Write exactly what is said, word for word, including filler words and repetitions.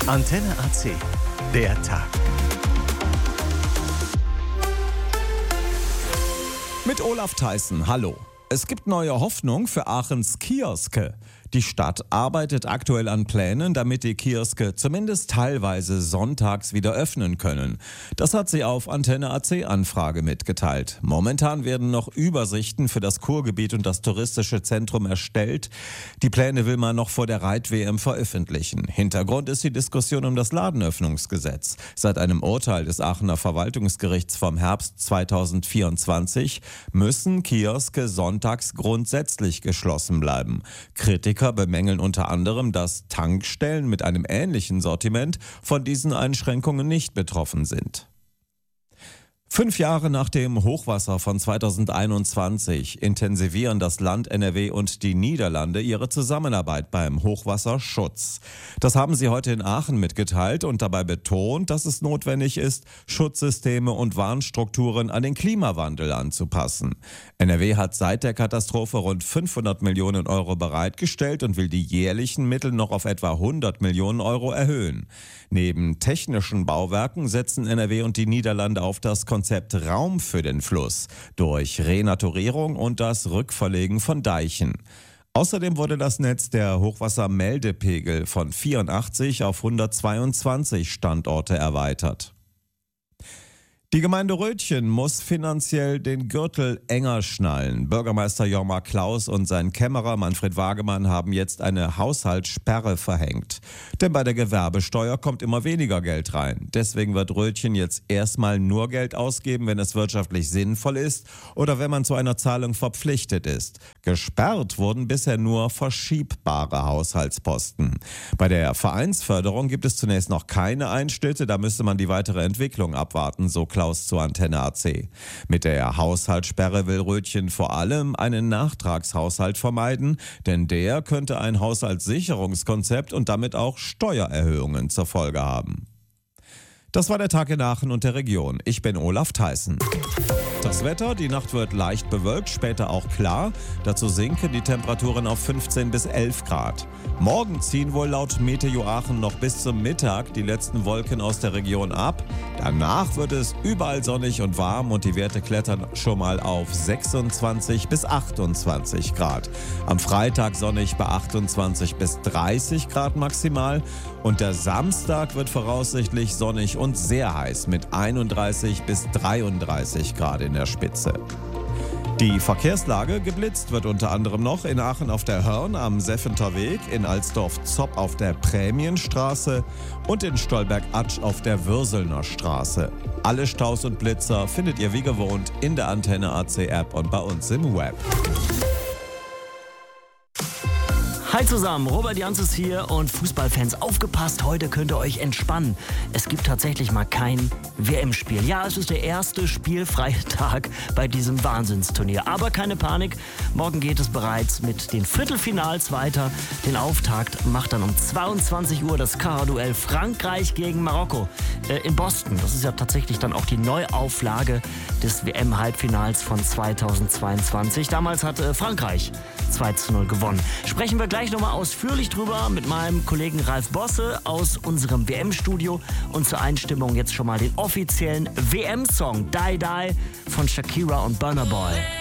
Antenne A C, der Tag. Mit Olaf Theissen, hallo. Es gibt neue Hoffnung für Aachens Kioske. Die Stadt arbeitet aktuell an Plänen, damit die Kioske zumindest teilweise sonntags wieder öffnen können. Das hat sie auf Antenne A C Anfrage mitgeteilt. Momentan werden noch Übersichten für das Kurgebiet und das touristische Zentrum erstellt. Die Pläne will man noch vor der Reit-W M veröffentlichen. Hintergrund ist die Diskussion um das Ladenöffnungsgesetz. Seit einem Urteil des Aachener Verwaltungsgerichts vom Herbst zweitausendvierundzwanzig müssen Kioske sonntags grundsätzlich geschlossen bleiben. Kritiker bemängeln unter anderem, dass Tankstellen mit einem ähnlichen Sortiment von diesen Einschränkungen nicht betroffen sind. Fünf Jahre nach dem Hochwasser von zweitausendeinundzwanzig intensivieren das Land N R W und die Niederlande ihre Zusammenarbeit beim Hochwasserschutz. Das haben sie heute in Aachen mitgeteilt und dabei betont, dass es notwendig ist, Schutzsysteme und Warnstrukturen an den Klimawandel anzupassen. N R W hat seit der Katastrophe rund fünfhundert Millionen Euro bereitgestellt und will die jährlichen Mittel noch auf etwa hundert Millionen Euro erhöhen. Neben technischen Bauwerken setzen N R W und die Niederlande auf das Konzept Raum für den Fluss durch Renaturierung und das Rückverlegen von Deichen. Außerdem wurde das Netz der Hochwassermeldepegel von vierundachtzig auf hundertzweiundzwanzig Standorte erweitert. Die Gemeinde Rötchen muss finanziell den Gürtel enger schnallen. Bürgermeister Jorma Klaus und sein Kämmerer Manfred Wagemann haben jetzt eine Haushaltssperre verhängt. Denn bei der Gewerbesteuer kommt immer weniger Geld rein. Deswegen wird Rötchen jetzt erstmal nur Geld ausgeben, wenn es wirtschaftlich sinnvoll ist oder wenn man zu einer Zahlung verpflichtet ist. Gesperrt wurden bisher nur verschiebbare Haushaltsposten. Bei der Vereinsförderung gibt es zunächst noch keine Einschnitte, da müsste man die weitere Entwicklung abwarten, so Klaus zur Antenne A C. Mit der Haushaltssperre will Rötchen vor allem einen Nachtragshaushalt vermeiden, denn der könnte ein Haushaltssicherungskonzept und damit auch Steuererhöhungen zur Folge haben. Das war der Tag in Aachen und der Region. Ich bin Olaf Theissen. Das Wetter, die Nacht wird leicht bewölkt, später auch klar. Dazu sinken die Temperaturen auf fünfzehn bis elf Grad. Morgen ziehen wohl laut Meteo Aachen noch bis zum Mittag die letzten Wolken aus der Region ab. Danach wird es überall sonnig und warm und die Werte klettern schon mal auf sechsundzwanzig bis achtundzwanzig Grad. Am Freitag sonnig bei achtundzwanzig bis dreißig Grad maximal. Und der Samstag wird voraussichtlich sonnig und sehr heiß mit einunddreißig bis dreiunddreißig Grad in der Spitze. Die Verkehrslage: geblitzt wird unter anderem noch in Aachen auf der Hörn am Seffenter Weg, in Alsdorf-Zopp auf der Prämienstraße und in Stolberg-Atsch auf der Würselner Straße. Alle Staus und Blitzer findet ihr wie gewohnt in der Antenne A C App und bei uns im Web. Hi zusammen, Robert Janz hier und Fußballfans, aufgepasst, heute könnt ihr euch entspannen. Es gibt tatsächlich mal kein W M-Spiel. Ja, es ist der erste spielfreie Tag bei diesem Wahnsinnsturnier. Aber keine Panik, morgen geht es bereits mit den Viertelfinals weiter. Den Auftakt macht dann um zweiundzwanzig Uhr das Kara-Duell Frankreich gegen Marokko äh, in Boston. Das ist ja tatsächlich dann auch die Neuauflage des W M-Halbfinals von zweitausendzweiundzwanzig. Damals hat äh, Frankreich zwei zu null gewonnen. Sprechen wir gleich nochmal ausführlich drüber mit meinem Kollegen Ralf Bosse aus unserem W M-Studio und zur Einstimmung jetzt schon mal den offiziellen W M-Song Die Die von Shakira und Burna Boy.